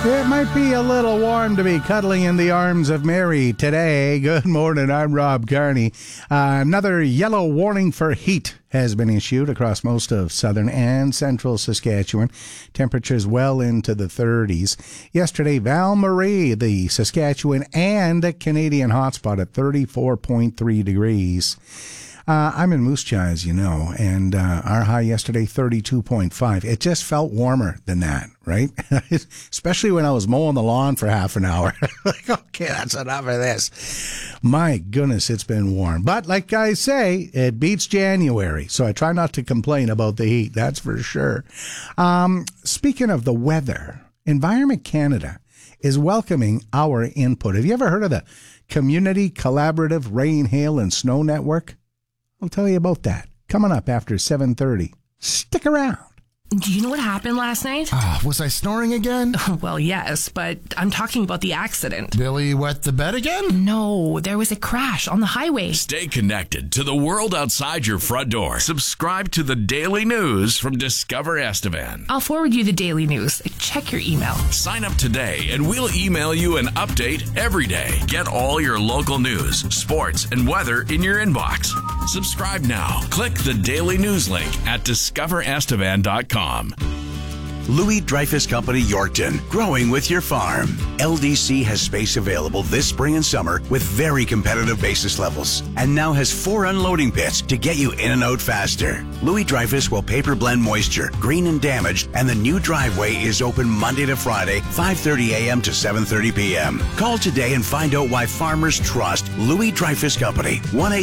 It might be a little warm to be cuddling in the arms of Mary today. Good morning, I'm Rob Carney. Another yellow warning for heat has been issued across most of southern and central Saskatchewan. Temperatures well into the 30s. Yesterday, Val Marie, the Saskatchewan and Canadian hotspot at 34.3 degrees. I'm in Moose Jaw, as you know, and our high yesterday, 32.5. It just felt warmer than that, right? Especially when I was mowing the lawn for half an hour. Like, okay, that's enough of this. My goodness, it's been warm. But like guys say, it beats January, so I try not to complain about the heat, that's for sure. Speaking of the weather, Environment Canada is welcoming our input. Have you ever heard of the Community Collaborative Rain, Hail, and Snow Network? I'll tell you about that coming up after 7:30. Stick around. Do you know what happened last night? Was I snoring again? Well, yes, but I'm talking about the accident. Billy wet the bed again? No, there was a crash on the highway. Stay connected to the world outside your front door. Subscribe to the Daily News from Discover Estevan. I'll forward you the daily news. Check your email. Sign up today and we'll email you an update every day. Get all your local news, sports, and weather in your inbox. Subscribe now. Click the Daily News link at discoverestevan.com. Louis Dreyfus Company Yorkton, growing with your farm. LDC has space available this spring and summer with very competitive basis levels, and now has 4 unloading pits to get you in and out faster. Louis Dreyfus will paper blend moisture, green and damaged, and the new driveway is open Monday to Friday, 5:30 a.m. to 7:30 p.m. Call today and find out why farmers trust Louis Dreyfus Company,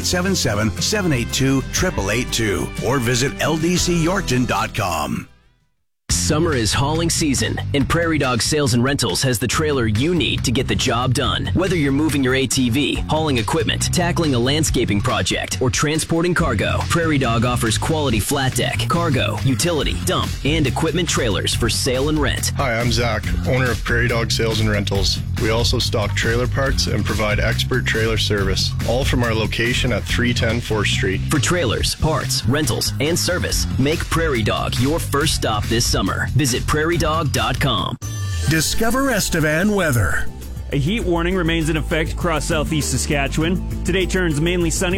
1-877-782-8882, or visit ldcyorkton.com. Summer is hauling season, and Prairie Dog Sales and Rentals has the trailer you need to get the job done. Whether you're moving your ATV, hauling equipment, tackling a landscaping project, or transporting cargo, Prairie Dog offers quality flat deck, cargo, utility, dump, and equipment trailers for sale and rent. Hi, I'm Zach, owner of Prairie Dog Sales and Rentals. We also stock trailer parts and provide expert trailer service, all from our location at 310 4th Street. For trailers, parts, rentals, and service, make Prairie Dog your first stop this summer. Visit prairiedog.com. Discover Estevan weather. A heat warning remains in effect across southeast Saskatchewan. Today turns mainly sunny.